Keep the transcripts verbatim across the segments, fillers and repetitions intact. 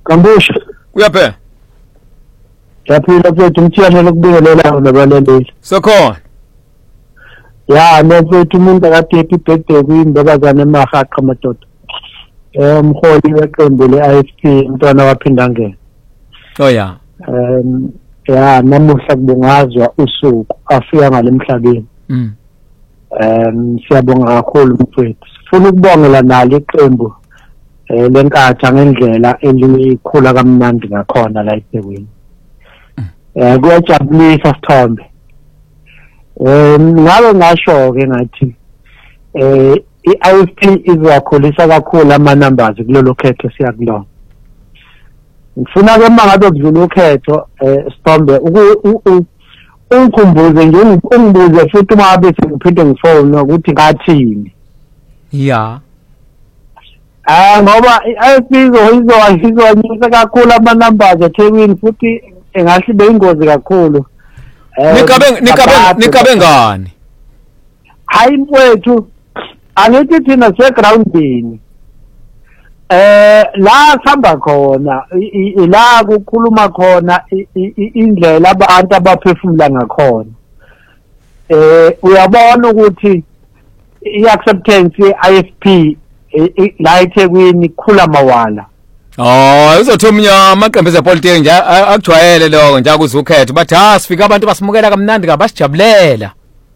Kambusha. Kuyaphela. Yaphila mfethu umthiyane lokubingelela nabalaleli. Sokhona. Ya mfethu umuntu akade happy birthday kuyindobazana emahaqa madoda. Eh umholi weqembu le-I F P umntwana waphinda ngene. Oh ya. Um ya namuhla kubungazwa usuku afika ngalemhlabeni. Mm. Um siyabonga kakhulu mfethu. Sifuna ukubongela nalo iqembu eh lenkatha ngendlela elikhula kamnandi ngakhona la eThekwini. Eh kuyajabulisa Sithombe. Eh ngabe ngasho ke ngathi eh i-I F P izokhulisa kakhulu ama numbers kulelo khetho siyakulona. Ngifuna ke mangabe kudlula ukhetho eh Sithombe ungikhumbuze nje ungibuze futhi uma ngabe sengiphinde ngifone ukuthi ngathini. Ya. Ah ngoba i-I F P izonyusa kakhulu ama numbers eThekwini futhi engahle ibe ingozi kakhulu. Nikabe nikabe nikabe ngani? Hayi mfowethu angithi thina segroundini eh la sihamba khona la kukhuluma khona indlela abantu abaphefumula ngakhona eh uyabona ukuthi i-acceptance ye-I F P la eThekwini khula mawala. Oh uzothi umnyama amaqembu ezepolitiki nje akujwayele lokho nje akuzukhetho bathi ha sifika abantu basimukela kamnandi kabasijabulela.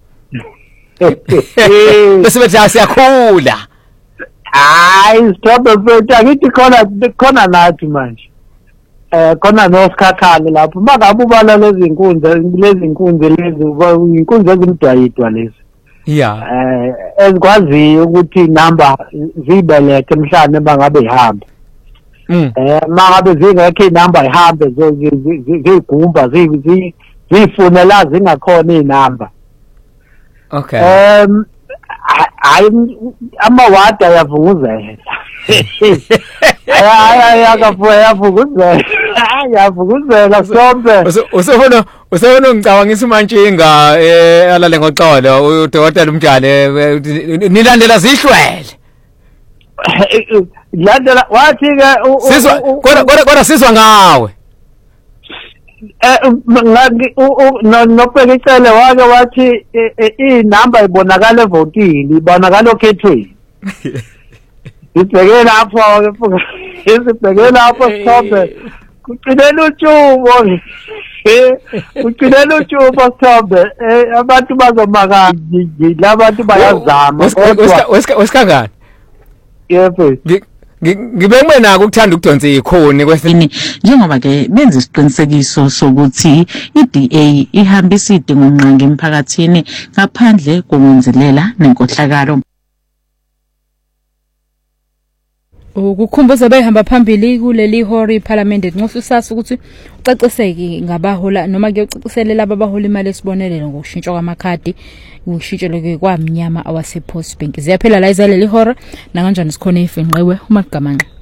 Bese bethi asiyakhula. Hayi stop mfethu angithi khona khona nathi manje. Eh khona nosikhakhane lapho mangabe ubala lezi inkunzi lezi inkunzi lezi inkunzi ezimdwayidwa lezi. Yeah. Eh ezikwazi ukuthi number zibelethe emhlanje bangabe ihamba. Mm. Eh mangabe zingekho inumber ihambe zigumba zifunela zingakhona inumber. Okay. Um hayi amawadi ayavunguzela. Hayi ayakafuya yavunguzela. Yavunguzela sonke. Usefuna usefuna ngicabangisa uMantshinga eh alale ngoxolo uDokotela uMjane nilandela zihlwele. Landela wathi ke sizwa kodwa kodwa sizwa ngawe. Eh nopekicele wake wathi inamba ibonakala evotini ibonakala okhethweni. Sibheke lapho ke sibheke lapho Sithombe kucinela utshubo kucinela utshubo Sithombe abantu bazomaka labantu bayazama wesikangani. Yebo. Ngibe nginako ukuthanda ukudonsa ikhoni kwesini njengoba ke benza isiqinisekiso sokuthi i-D A ihambisa idingo nqangi emphakathini ngaphandle kokunzilela nenkohlakalo. Ukukhumbuza behamba phambili kuleli hori iParliament nqofu sasa ukuthi ucaciseke ngabahola noma ke ucacisele laba abahola imali esibonelelo ngokushintshwa kwamakhadi ushintshelo kwamnyama awase Post Bank. Ziyaphela la izaleli hora na kanjani sikhona ifinqewe uMagamanqa.